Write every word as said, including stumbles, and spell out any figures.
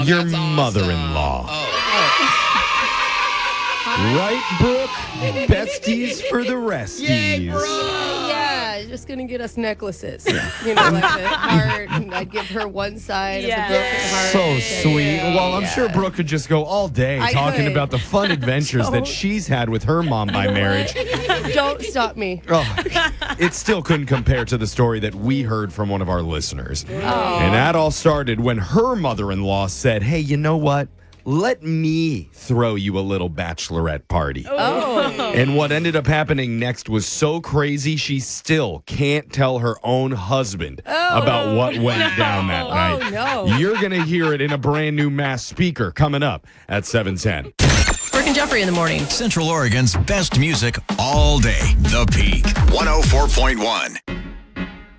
Your That's awesome. mother-in-law. Oh. Right, Brooke? Besties for the resties. Yay, bro. Yeah, just gonna get us necklaces. You know, like the heart, and I'd give her one side Yeah. of the broken heart. So sweet. Well, I'm Yeah. sure Brooke could just go all day I talking could. about the fun adventures that Don't. she's had with her mom by marriage. Don't stop me. Oh, it still couldn't compare to the story that we heard from one of our listeners. And that all started when her mother-in-law said, hey, you know what? Let me throw you a little bachelorette party. Oh. And what ended up happening next was so crazy, she still can't tell her own husband about what went down that night. Oh, no. You're going to hear it in a brand new mass speaker coming up at seven ten. Brooke and Jeffrey in the morning. Central Oregon's best music all day. The Peak. one oh four point one.